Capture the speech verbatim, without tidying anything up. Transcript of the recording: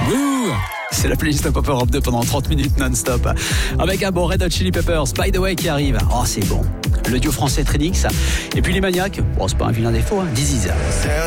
Wouh! C'est la playlist de Pop Europe deux pendant trente minutes non-stop. Avec un bon Red Hot Chili Peppers, By the Way qui arrive. Oh, c'est bon. Le duo français Trinix. Et puis les Maniacs. Bon, c'est pas un vilain défaut, hein. This Is.